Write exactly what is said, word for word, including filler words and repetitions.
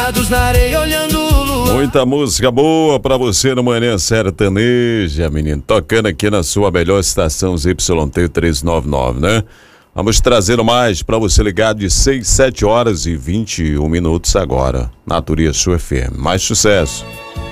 sentados na areia olhando o luar. Muita música boa pra você no Manhã Sertaneja, menino. Tocando aqui na sua melhor estação Z Y T trezentos e noventa e nove, né? Vamos trazendo mais pra você ligar de seis, sete horas e vinte e um minutos agora. Natureza Sua F M. Mais sucesso.